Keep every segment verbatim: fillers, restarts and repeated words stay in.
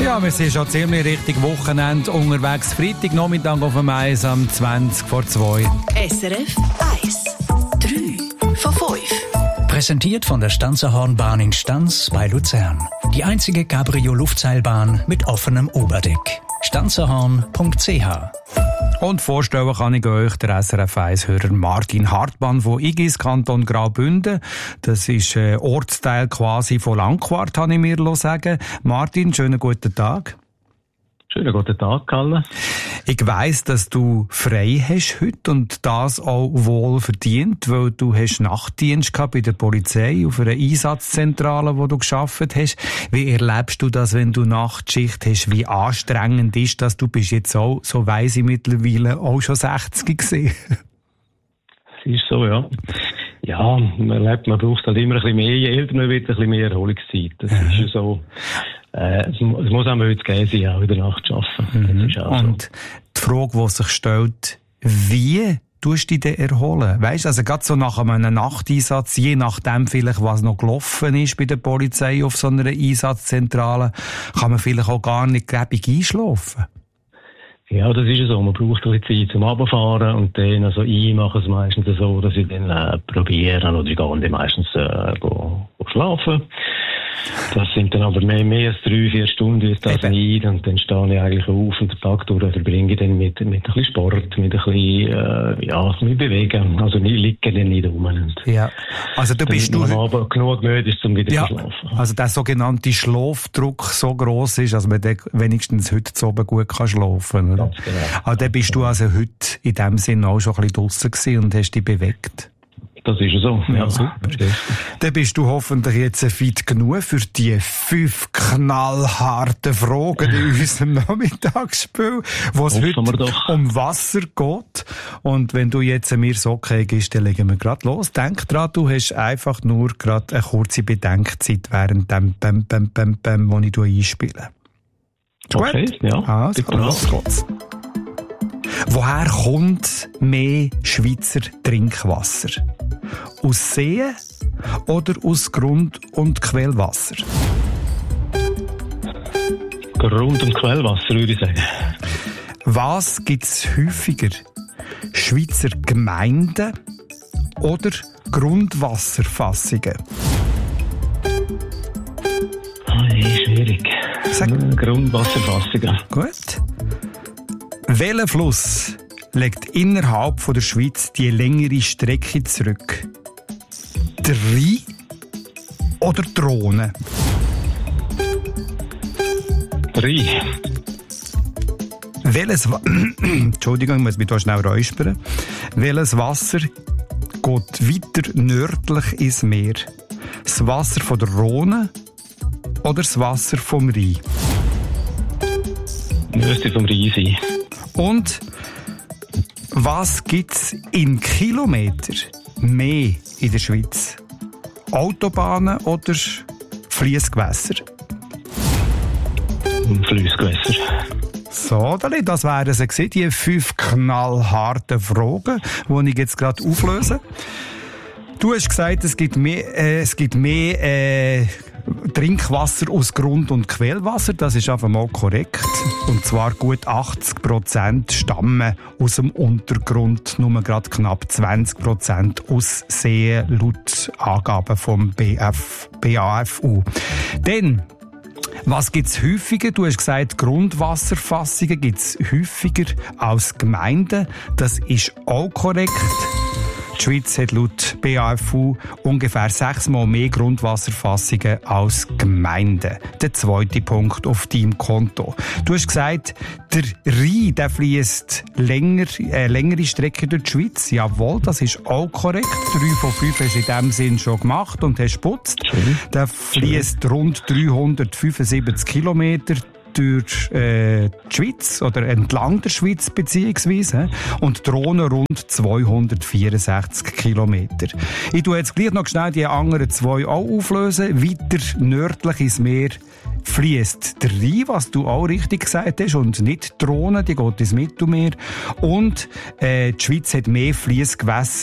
Ja, wir sind schon ziemlich richtig Wochenende unterwegs. Freitag Nachmittag auf dem Eis am zwanzig vor zwei. S R F eins. drei von fünf. Präsentiert von der Stanzerhornbahn in Stanz bei Luzern. Die einzige Cabrio-Luftseilbahn mit offenem Oberdeck. stanzerhorn punkt c h. Und vorstellen kann ich euch den S R F eins-Hörer Martin Hartmann von Igis, Kanton Graubünden. Das ist ein Ortsteil quasi von Langquart, habe ich mir sagen. Martin, schönen guten Tag. Schönen guten Tag, Kalle. Ich weiss, dass du frei hast heute und das auch wohl verdient, weil du hast Nachtdienst gehabt bei der Polizei auf einer Einsatzzentrale, wo du gearbeitet hast. Wie erlebst du das, wenn du Nachtschicht hast? Wie anstrengend ist das? Du bist jetzt auch, so weiss ich mittlerweile, auch schon sechzig gewesen. Es ist so, ja. Ja, man erlebt, man braucht halt immer ein bisschen mehr, je älter man wird, ein bisschen mehr Erholungszeit. Das ist ja so. Äh, es, es muss auch mal gehen sein, auch in der Nacht zu arbeiten. Das ist auch Und so. Die Frage, die sich stellt, wie tust du dich denn erholen? Weisst, also gerade so nach einem Nachteinsatz, je nachdem vielleicht, was noch gelaufen ist bei der Polizei auf so einer Einsatzzentrale, kann man vielleicht auch gar nicht gäbig einschlafen. Ja, das ist ja so. Man braucht ein bisschen Zeit zum Runterfahren und dann, also ich mache es meistens so, dass ich dann äh, probiere, oder ich gehe dann meistens äh, go, go schlafen. Das sind dann aber mehr, mehr als drei, vier Stunden ist das nicht. Und dann stehe ich eigentlich auf und den Tag durch verbringe ich dann mit, mit ein bisschen Sport, mit ein bisschen, äh, ja, mit Bewegen. Also nicht liegen dann nicht rum. Und ja. Also du bist du... aber genug müde ist, um wieder ja, zu schlafen. Also der sogenannte Schlafdruck so gross ist, dass man wenigstens heute zu oben gut kann schlafen kann. Ganz genau. Aber dann bist du also heute in dem Sinne auch schon ein bisschen draussen gewesen und hast dich bewegt. Das ist so. Ja, ja, super. Dann bist du hoffentlich jetzt fit genug für die fünf knallharten Fragen in unserem Nachmittagsspiel, wo es heute doch. um Wasser geht. Und wenn du jetzt mir so okay gibst, dann legen wir gerade los. Denk dran, du hast einfach nur gerade eine kurze Bedenkzeit während dem Bäm, Bäm, Bäm, Bäm, wo ich einspiele. Okay, gut? ja. Also, los geht's. Woher kommt mehr Schweizer Trinkwasser? Aus Seen oder aus Grund- und Quellwasser? Grund- und Quellwasser, würde ich sagen. Was gibt es häufiger? Schweizer Gemeinden oder Grundwasserfassungen? Hey, schwierig. Sag. Grundwasserfassungen. Gut. Welcher Fluss legt innerhalb von der Schweiz die längere Strecke zurück? Der Rhein oder die Rhone? Rhein. Welches Wa- Entschuldigung, ich muss mich hier schnell räuspern. Welches Wasser geht weiter nördlich ins Meer? Das Wasser von der Rhone oder das Wasser vom Rhein? Müsste vom Rhein sein. Und was gibt's in Kilometer mehr in der Schweiz? Autobahnen oder Fliessgewässer? Fliessgewässer. So, das wären sie gewesen, die fünf knallharten Fragen, die ich jetzt gerade auflöse. Du hast gesagt, es gibt mehr, äh, es gibt mehr äh, Trinkwasser aus Grund- und Quellwasser. Das ist einfach mal korrekt. Und zwar gut achtzig Prozent stammen aus dem Untergrund, nur gerade knapp zwanzig Prozent aus Seen, laut Angaben vom B F, B A F U. Dann, was gibt's häufiger? Du hast gesagt, Grundwasserfassungen gibt's häufiger als Gemeinden. Das ist auch korrekt. Die Schweiz hat laut B A F U ungefähr sechsmal mehr Grundwasserfassungen als Gemeinden. Der zweite Punkt auf deinem Konto. Du hast gesagt, der Rhein, der fließt länger, äh, längere Strecke durch die Schweiz. Jawohl, das ist auch korrekt. Drei von fünf hast du in dem Sinn schon gemacht und hast geputzt. Der fließt rund dreihundertfünfundsiebzig Kilometer durch äh, die Schweiz oder entlang der Schweiz beziehungsweise und die Rhone rund zweihundertvierundsechzig Kilometer. Ich tue jetzt gleich noch schnell die anderen zwei auch auflösen. Weiter nördlich ins Meer fließt der Rhein, was du auch richtig gesagt hast, und nicht die Rhone, die geht ins Mittelmeer. Und äh, die Schweiz hat mehr Fliessgewässer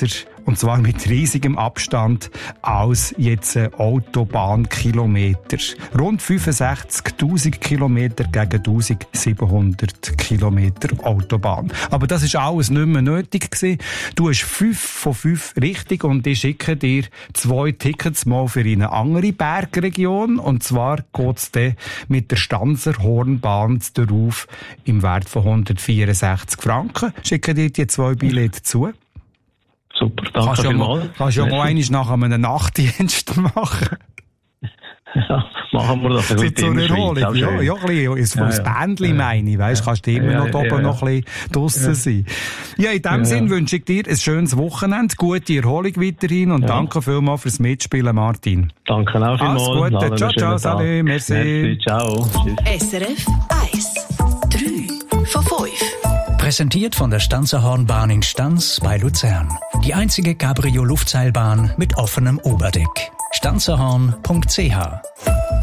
Und zwar mit riesigem Abstand als jetzt Autobahnkilometer. Rund fünfundsechzigtausend Kilometer gegen eintausendsiebenhundert Kilometer Autobahn. Aber das ist alles nicht mehr nötig gewesen. Du hast fünf von fünf richtig und ich schicke dir zwei Tickets mal für eine andere Bergregion. Und zwar geht's dann mit der Stanzer Hornbahn darauf im Wert von hundertvierundsechzig Franken. Schicke dir die zwei Billette zu. Super, danke kannst vielmals. Ja kannst du ja mal einmal nach einem Nachtdienst machen. Ja, machen wir das. So zur Erholung. Ja, ja, ein bisschen ins ja, ja. Bändchen meine ich. Weisst, kannst du immer ja, noch ja, oben ja. noch ein bisschen draussen ja. sein. Ja, in dem ja, Sinn ja. wünsche ich dir ein schönes Wochenende, gute Erholung weiterhin und ja. danke vielmals fürs Mitspielen, Martin. Danke auch vielmals. Alles Gute. Ciao, ciao, salut, merci. Merci, ciao. Tschüss. S R F eins, drei von fünf. Präsentiert von der Stanzer Hornbahn in Stans bei Luzern. Die einzige Cabrio-Luftseilbahn mit offenem Oberdeck. stanzerhorn punkt c h